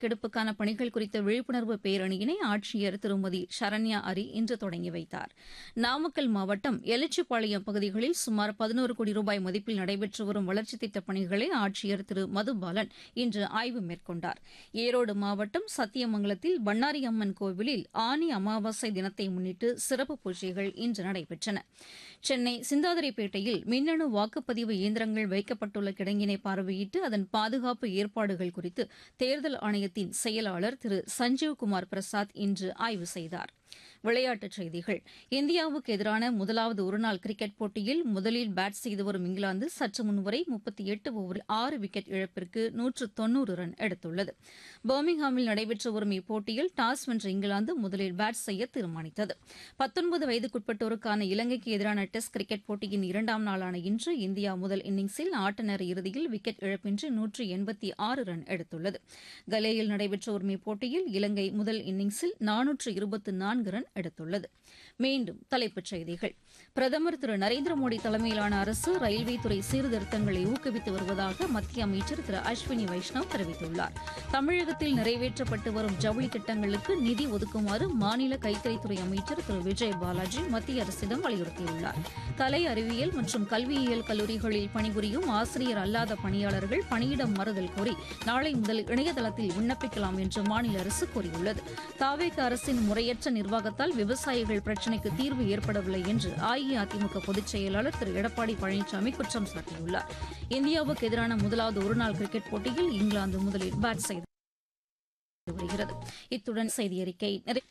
கெடுப்புக்கான பணிகள் குறித்த விழிப்புணர்வு பேரணியினை ஆட்சியர் திருமதி சரண்யா அரி இன்று தொடங்கி வைத்தார். நாமக்கல் மாவட்டம் எலச்சிபாளையம் பகுதிகளில் சுமார் 11 கோடி ரூபாய் மதிப்பில் நடைபெற்று வரும் வளர்ச்சித் திட்டப் பணிகளை ஆட்சியர் திரு மதுபாலன் இன்று ஆய்வு மேற்கொண்டார். ஈரோடு மாவட்டம் சத்தியமங்கலத்தில் பண்ணாரி அம்மன் கோவிலில் ஆனி அமாவாசை தினத்தை முன்னிட்டு சிறப்பு பூஜைகள் இன்று நடைபெற்றன. சென்னை சிந்தாதிரிப்பேட்டையில் மின்னணு வாக்குப்பதிவு இயந்திரங்கள் வைக்கப்பட்டுள்ள கிடங்கினை பார்வையிட்டு அதன் பாதுகாப்பு ஏற்பாடுகள் குறித்து தேர்தல் ஆணையத்தின் செயலாளர் திரு சஞ்சீவ்குமார் பிரசாத் இன்று ஆய்வு செய்தார். விளையாட்டுச் செய்திகள். இந்தியாவுக்கு எதிரான முதலாவது ஒருநாள் கிரிக்கெட் போட்டியில் முதலில் பேட் செய்து வரும் இங்கிலாந்து சற்று முன்வரை 38 ஓவரில் 6 விக்கெட் இழப்பிற்கு 190 ரன் எடுத்துள்ளது. பர்மிங்ஹாமில் நடைபெற்று வரும் இப்போட்டியில் டாஸ் வென்ற இங்கிலாந்து முதலில் பேட் செய்ய தீர்மானித்தது. 19 வயதுக்குட்பட்டோருக்கான இலங்கைக்கு எதிரான டெஸ்ட் கிரிக்கெட் போட்டியின் 2ஆம் நாளான இன்று இந்தியா முதல் இன்னிங்ஸில் ஆட்ட நேர இறுதியில் விக்கெட் இழப்பின்றி 186 ரன் எடுத்துள்ளது. கலேயில் நடைபெற்று வரும் இப்போட்டியில் இலங்கை முதல் இன்னிங்ஸில் 424 ரன் எடுத்துள்ளது. மீண்டும் தலைப்புச் செய்திகள். பிரதமர் திரு நரேந்திர மோடி தலைமையிலான அரசு ரயில்வே துறை சீர்திருத்தங்களை ஊக்குவித்து வருவதாக மத்திய அமைச்சர் திரு அஸ்வினி வைஷ்ணவ் தெரிவித்துள்ளார். தமிழகத்தில் நிறைவேற்றப்பட்டு வரும் ஜவுளி திட்டங்களுக்கு நிதி ஒதுக்குமாறு மாநில கைத்தறித்துறை அமைச்சர் திரு விஜய் பாலாஜி மத்திய அரசிடம் வலியுறுத்தியுள்ளார். கலை அறிவியல் மற்றும் கல்வியியல் கல்லூரிகளில் பணிபுரியும் ஆசிரியர் அல்லாத பணியாளர்கள் பணியிடம் மாறுதல் கோரி நாளை முதல் இணையதளத்தில் விண்ணப்பிக்கலாம் என்று மாநில அரசு கூறியுள்ளது. தாவேக அரசின் முறையற்ற நிர்வாகத்தால் விவசாயிகள் பிரச்சினைக்கு தீர்வு ஏற்படவில்லை என்று அஇஅதிமுக பொதுச் செயலாளர் திரு எடப்பாடி பழனிசாமி குற்றம் சாட்டியுள்ளார். இந்தியாவுக்கு எதிரான முதலாவது ஒருநாள் கிரிக்கெட் போட்டியில் இங்கிலாந்து முதலில் பேட் செய்து வருகிறது. இத்துடன் செய்தியறிக்கை